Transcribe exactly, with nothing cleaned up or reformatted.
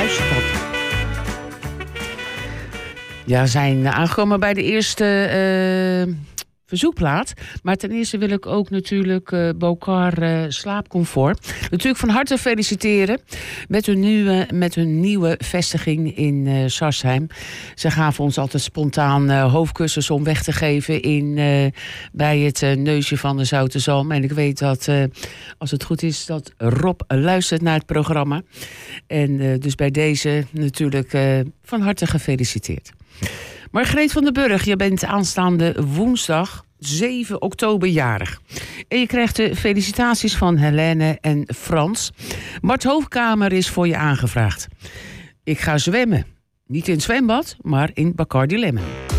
stad. Ja, we zijn aangekomen bij de eerste uh, verzoekplaat. Maar ten eerste wil ik ook natuurlijk uh, Bokar uh, Slaapcomfort natuurlijk van harte feliciteren met hun nieuwe, met hun nieuwe vestiging in uh, Sarsheim. Ze gaven ons altijd spontaan uh, hoofdkussens om weg te geven in, uh, bij het uh, neusje van de Zoute Zalm. En ik weet dat, uh, als het goed is, dat Rob luistert naar het programma. En uh, dus bij deze natuurlijk uh, van harte gefeliciteerd. Margreet van den Burg, je bent aanstaande woensdag zeven oktober jarig. En je krijgt de felicitaties van Helene en Frans. Mart Hoofdkamer is voor je aangevraagd. Ik ga zwemmen. Niet in het zwembad, maar in Bacardi Lemon.